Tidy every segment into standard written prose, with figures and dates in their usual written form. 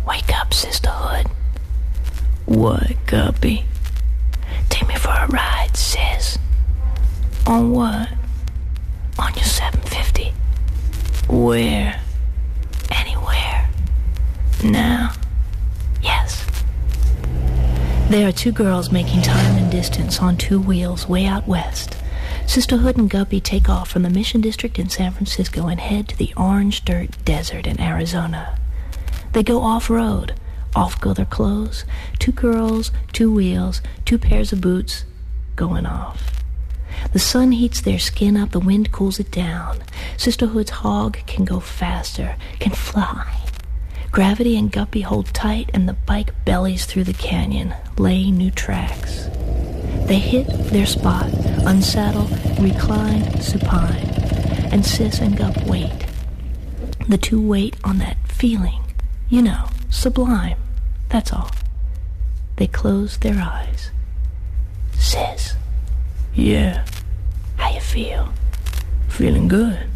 Wake up, sisterhood. What, Guppy? Take me for a ride, sis. On what? On your 750. Where? Anywhere. Now? Yes. There are two girls making time and distance on two wheels way out west. Sisterhood and Guppy take off from the Mission District in San Francisco and head to the Orange Dirt Desert in Arizona. They go off-road. Off go their clothes. Two girls, two wheels, two pairs of boots, going off. The sun heats their skin up, the wind cools it down. Sisterhood's hog can go faster, can fly. Gravity and Guppy hold tight, and the bike bellies through the canyon, laying new tracks. They hit their spot, unsaddle, recline, supine, and Sis and Gup wait. The two wait on that feeling, you know, sublime, that's all. They close their eyes. Sis. Yeah. How you feel? Feeling good.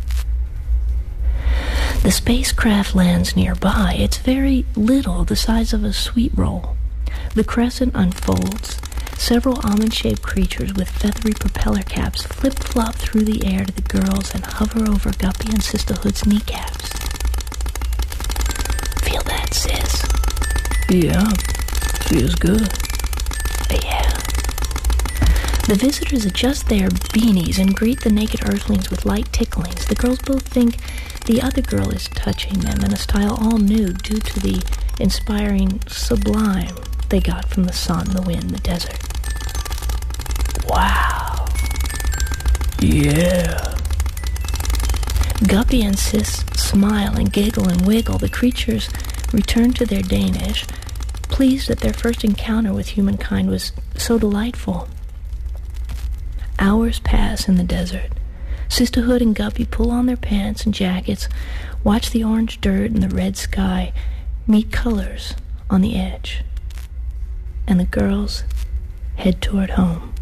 The spacecraft lands nearby. It's very little, the size of a sweet roll. The crescent unfolds. Several almond-shaped creatures with feathery propeller caps flip-flop through the air to the girls and hover over Guppy and Sisterhood's kneecaps. Feel that, sis? Yeah, feels good. Yeah. The visitors adjust their beanies and greet the naked earthlings with light ticklings. The girls both think the other girl is touching them in a style all new due to the inspiring sublime they got from the sun, the wind, the desert. Wow. Yeah. Guppy and Sis smile and giggle and wiggle. The creatures return to their Danish, pleased that their first encounter with humankind was so delightful. Hours pass in the desert. Sisterhood and Guppy pull on their pants and jackets, watch the orange dirt and the red sky meet colors on the edge, and the girls head toward home.